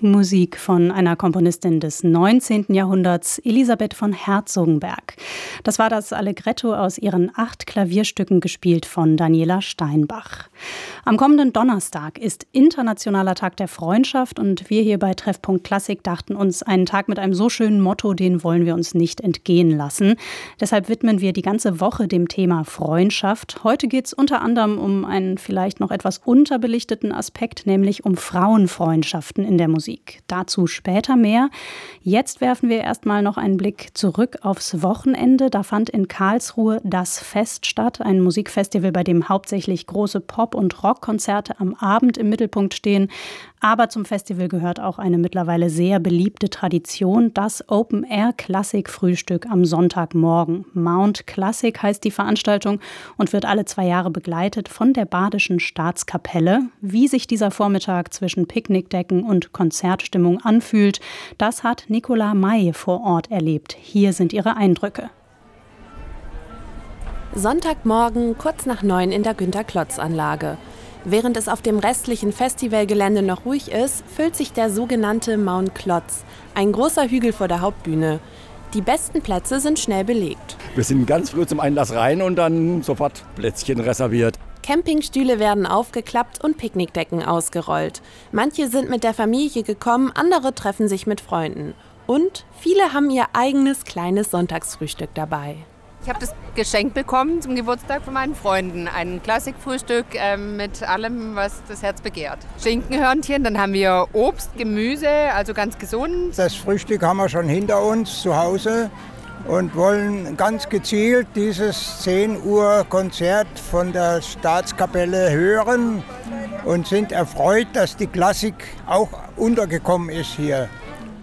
Musik von einer Komponistin des 19. Jahrhunderts, Elisabeth von Herzogenberg. Das war das Allegretto aus ihren 8 Klavierstücken, gespielt von Daniela Steinbach. Am kommenden Donnerstag ist Internationaler Tag der Freundschaft und wir hier bei Treffpunkt Klassik dachten uns, einen Tag mit einem so schönen Motto, den wollen wir uns nicht entgehen lassen. Deshalb widmen wir die ganze Woche dem Thema Freundschaft. Heute geht es unter anderem um einen vielleicht noch etwas unterbelichteten Aspekt, nämlich um Frauenfreundschaften in der Musik. Dazu später mehr. Jetzt werfen wir erstmal noch einen Blick zurück aufs Wochenende. Da fand in Karlsruhe das Fest statt, ein Musikfestival, bei dem hauptsächlich große Pop- und Rockkonzerte am Abend im Mittelpunkt stehen. Aber zum Festival gehört auch eine mittlerweile sehr beliebte Tradition, das Open-Air-Klassik-Frühstück am Sonntagmorgen. Mount Classic heißt die Veranstaltung und wird alle 2 Jahre begleitet von der Badischen Staatskapelle. Wie sich dieser Vormittag zwischen Picknickdecken und Konzertstimmung anfühlt, das hat Nicola May vor Ort erlebt. Hier sind ihre Eindrücke. Sonntagmorgen kurz nach 9 in der Günter-Klotz-Anlage. Während es auf dem restlichen Festivalgelände noch ruhig ist, füllt sich der sogenannte Mount Klotz, ein großer Hügel vor der Hauptbühne. Die besten Plätze sind schnell belegt. Wir sind ganz früh zum Einlass rein und dann sofort Plätzchen reserviert. Campingstühle werden aufgeklappt und Picknickdecken ausgerollt. Manche sind mit der Familie gekommen, andere treffen sich mit Freunden. Und viele haben ihr eigenes kleines Sonntagsfrühstück dabei. Ich habe das geschenkt bekommen zum Geburtstag von meinen Freunden. Ein Klassikfrühstück mit allem, was das Herz begehrt. Schinkenhörnchen, dann haben wir Obst, Gemüse, also ganz gesund. Das Frühstück haben wir schon hinter uns zu Hause und wollen ganz gezielt dieses 10 Uhr Konzert von der Staatskapelle hören und sind erfreut, dass die Klassik auch untergekommen ist hier.